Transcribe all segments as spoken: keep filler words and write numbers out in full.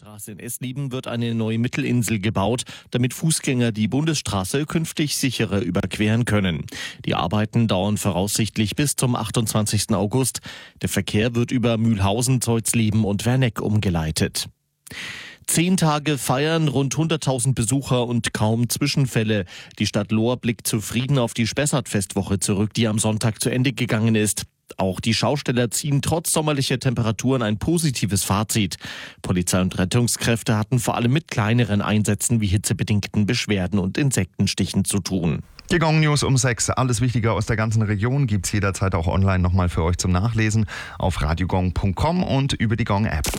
Straße in Essleben wird eine neue Mittelinsel gebaut, damit Fußgänger die Bundesstraße künftig sicherer überqueren können. Die Arbeiten dauern voraussichtlich bis zum achtundzwanzigsten August. Der Verkehr wird über Mühlhausen, Zeutsleben und Werneck umgeleitet. Zehn Tage feiern, rund hunderttausend Besucher und kaum Zwischenfälle. Die Stadt Lohr blickt zufrieden auf die Spessart-Festwoche zurück, die am Sonntag zu Ende gegangen ist. Auch die Schausteller ziehen trotz sommerlicher Temperaturen ein positives Fazit. Polizei und Rettungskräfte hatten vor allem mit kleineren Einsätzen wie hitzebedingten Beschwerden und Insektenstichen zu tun. Die Gong News um sechs. Alles Wichtige aus der ganzen Region gibt's jederzeit auch online nochmal für euch zum Nachlesen auf radiogong punkt com und über die Gong App.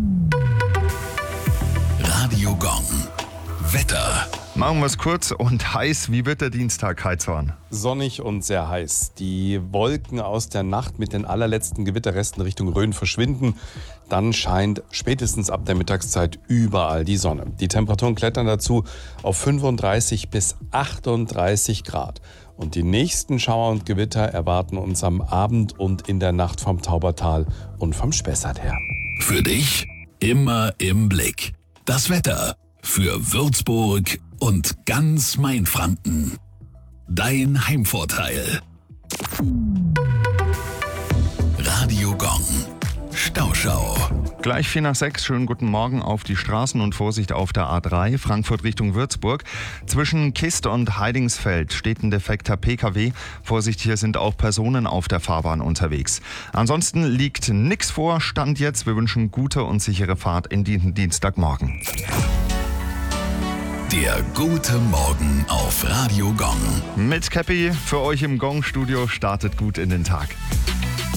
Radio Gong. Wetter. Machen wir es kurz und heiß. Wie wird der Dienstag, Heizhorn? Sonnig und sehr heiß. Die Wolken aus der Nacht mit den allerletzten Gewitterresten Richtung Rhön verschwinden. Dann scheint spätestens ab der Mittagszeit überall die Sonne. Die Temperaturen klettern dazu auf fünfunddreißig bis achtunddreißig Grad. Und die nächsten Schauer und Gewitter erwarten uns am Abend und in der Nacht vom Taubertal und vom Spessart her. Für dich immer im Blick. Das Wetter für Würzburg und ganz Mainfranken. Dein Heimvorteil. Radio Gong. Stauschau. Gleich vier nach sechs. Schönen guten Morgen auf die Straßen und Vorsicht auf der A drei, Frankfurt Richtung Würzburg. Zwischen Kist und Heidingsfeld steht ein defekter P K W. Vorsicht, hier sind auch Personen auf der Fahrbahn unterwegs. Ansonsten liegt nichts vor. Stand jetzt. Wir wünschen gute und sichere Fahrt in den Dienstagmorgen. Der gute Morgen auf Radio Gong. Mit Cappy für euch im Gong-Studio startet gut in den Tag.